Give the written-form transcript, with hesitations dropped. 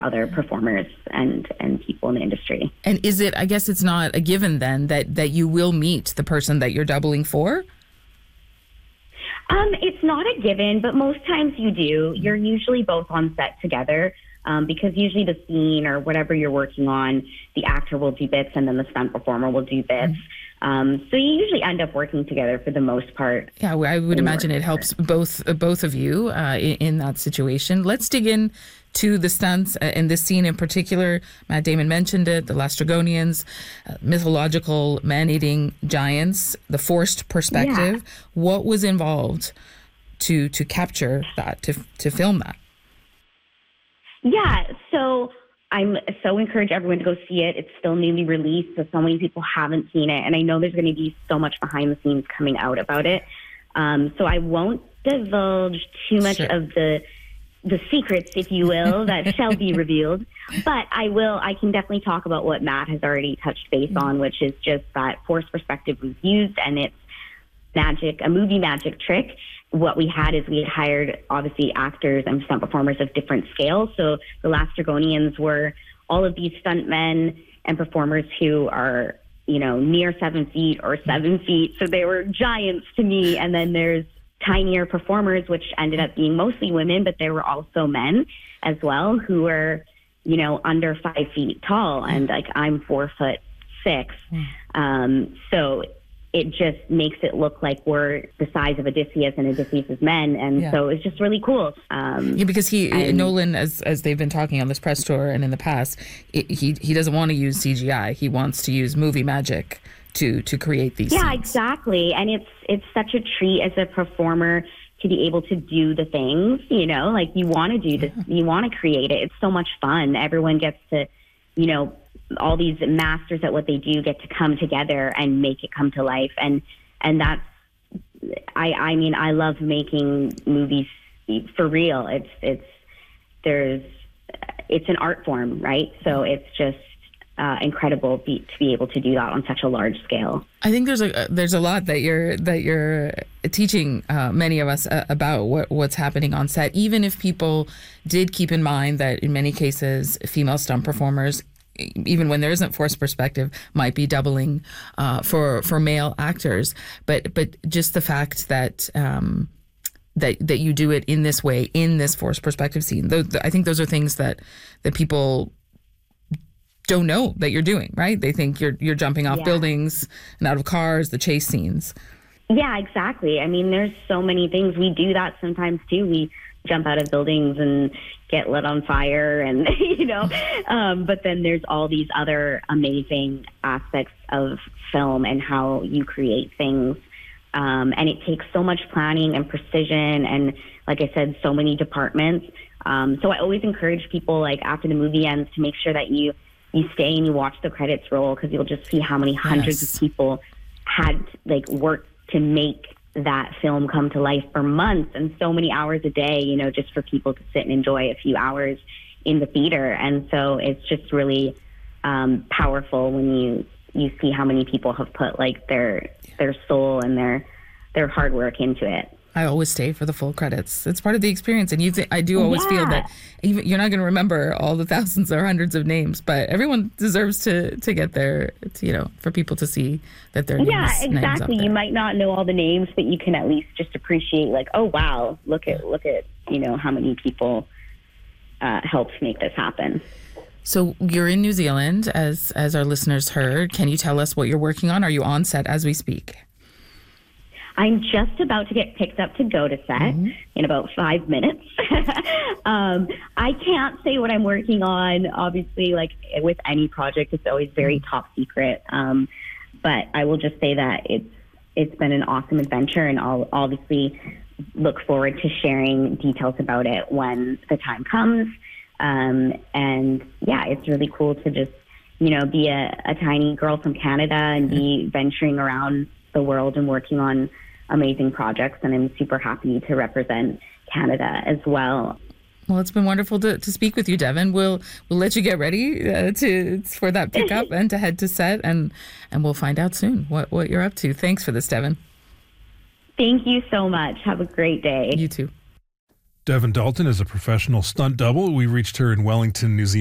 other performers and people in the industry. And is it, I guess it's not a given then that you will meet the person that you're doubling for? It's not a given, but most times you do. You're usually both on set together because usually the scene or whatever you're working on, the actor will do bits and then the stunt performer will do bits. So you usually end up working together for the most part. Yeah, I would imagine it helps both of you in that situation. Let's dig in to the stunts and this scene in particular. Matt Damon mentioned it, the Lastrygonians, mythological man-eating giants, the forced perspective. Yeah. What was involved to capture that, to film that? Yeah, so I'm so encourage everyone to go see it. It's still newly released, so many people haven't seen it. And I know there's going to be so much behind the scenes coming out about it. So I won't divulge too much of the secrets, if you will, that shall be revealed. But I can definitely talk about what Matt has already touched base on, which is just that forced perspective was used, and it's a movie magic trick. What we had hired, obviously, actors and stunt performers of different scales. So the Lastrygonians were all of these stuntmen and performers who are, near 7 feet or 7 feet. So they were giants to me. And then there's tinier performers, which ended up being mostly women, but there were also men as well who were, under 5 feet tall. And I'm 4'6". So it just makes it look like we're the size of Odysseus and Odysseus's men. And so it's just really cool. Because Nolan, as they've been talking on this press tour and in the past, he doesn't want to use CGI. He wants to use movie magic to create these scenes. Exactly. And it's such a treat as a performer to be able to do the things, you want to do this, you want to create it. It's so much fun. Everyone gets to, all these masters at what they do get to come together and make it come to life. And that's, I love making movies for real. It's an art form, right? So it's just incredible to be able to do that on such a large scale. I think there's a lot that you're teaching many of us about what's happening on set, even if people did keep in mind that in many cases female stunt performers, even when there isn't forced perspective, might be doubling for male actors. But just the fact that that you do it in this way, in this forced perspective scene, I think those are things that people don't know that you're doing, right? They think you're jumping off buildings and out of cars, the chase scenes. Yeah, exactly. I mean, there's so many things. We do that sometimes too. We jump out of buildings and get lit on fire and, but then there's all these other amazing aspects of film and how you create things. And it takes so much planning and precision and, like I said, so many departments. So I always encourage people, after the movie ends, to make sure that you stay and you watch the credits roll, because you'll just see how many hundreds of people had worked to make that film come to life for months and so many hours a day, just for people to sit and enjoy a few hours in the theater. And so it's just really powerful when you see how many people have put their soul and their hard work into it. I always stay for the full credits. It's part of the experience. And I do always feel that even you're not going to remember all the thousands or hundreds of names, but everyone deserves to get there, for people to see that their names. Yeah, exactly. You might not know all the names, but you can at least just appreciate oh, wow, look at, how many people helped make this happen. So you're in New Zealand, as our listeners heard. Can you tell us what you're working on? Are you on set as we speak? I'm just about to get picked up to go to set in about 5 minutes. I can't say what I'm working on. Obviously, with any project, it's always very top secret. But I will just say that it's been an awesome adventure, and I'll obviously look forward to sharing details about it when the time comes. And yeah, it's really cool to just, be a tiny girl from Canada and be venturing around the world and working on amazing projects. And I'm super happy to represent Canada as well. Well, it's been wonderful to speak with you, Devin. We'll let you get ready for that pickup and to head to set, and we'll find out soon what you're up to. Thanks for this, Devin. Thank you so much. Have a great day. You too. Devin Dalton is a professional stunt double. We reached her in Wellington, New Zealand.